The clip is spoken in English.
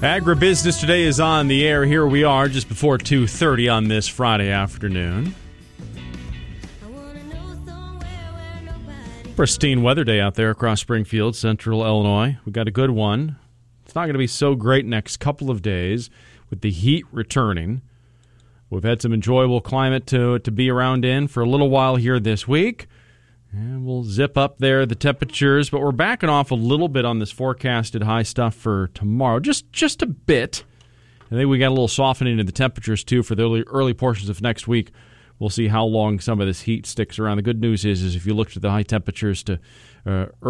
Agribusiness Today is on the air. Here we are just before 2:30 on this Friday afternoon. Pristine weather day out there across Springfield, central Illinois. We got a good one. It's not going to be so great next couple of days with the heat returning. We've had some enjoyable climate to be around in for a little while here this week. And we'll zip up there, the temperatures, but we're backing off a little bit on this forecasted high stuff for tomorrow, just a bit. I think we got a little softening in the temperatures, too, for the early portions of next week. We'll see how long some of this heat sticks around. The good news is if you looked at the high temperatures to